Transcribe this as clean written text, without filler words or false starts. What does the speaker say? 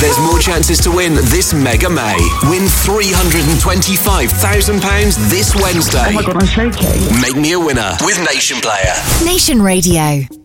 There's more chances to win this Mega May. Win £325,000 this Wednesday. Oh my God, I'm shaking. Make me a winner with Nation Player. Nation Radio.